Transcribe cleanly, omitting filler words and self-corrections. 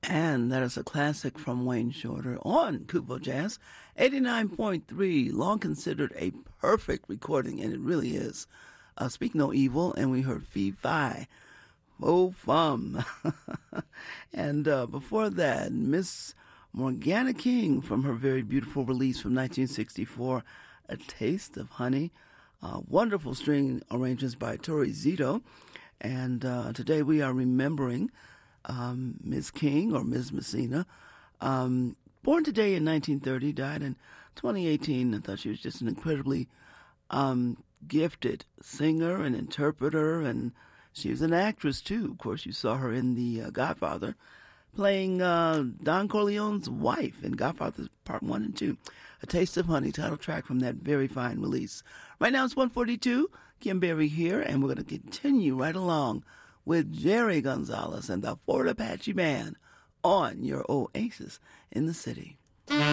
And that is a classic from Wayne Shorter on Kubo Jazz. 89.3, long considered a perfect recording, and it really is. Speak No Evil, and we heard Fee Fi, Mo Fum. And before that, Miss Morgana King from her very beautiful release from 1964, A Taste of Honey. Wonderful string arrangements by Tori Zito. And today we are remembering Ms. King, or Ms. Messina, born today in 1930, died in 2018. I thought she was just an incredibly gifted singer and interpreter, and she was an actress too. Of course, you saw her in The Godfather, playing Don Corleone's wife in Godfather Part 1 and 2. A Taste of Honey, title track from that very fine release. Right now it's 1:42. Kim Berry here, and we're going to continue right along with Jerry Gonzalez and the Fort Apache Band on your Oasis in the City.